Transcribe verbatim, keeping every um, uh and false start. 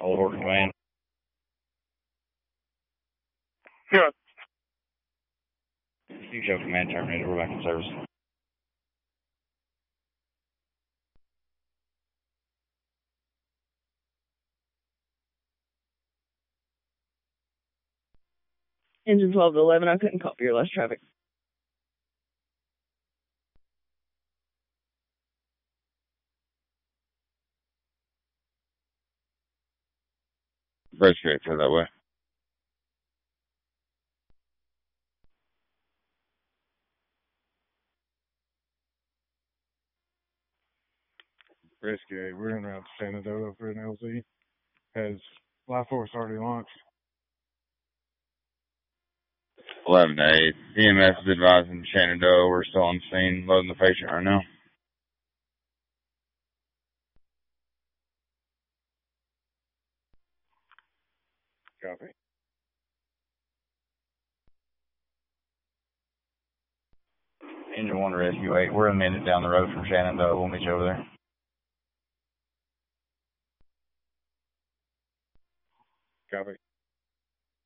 Old Horton Command. Yeah. You show command terminated. We're back in service. Engine twelve to eleven, I couldn't copy your last traffic. Brisket, so that way. Brisket, we're en route to Shenandoah for an L Z. Has Life Force already launched? eleven to eight. E M S is advising Shenandoah. We're still on scene, loading the patient right now. Copy. Engine one to Rescue eight. We're a minute down the road from Shenandoah. We'll meet you over there. Copy.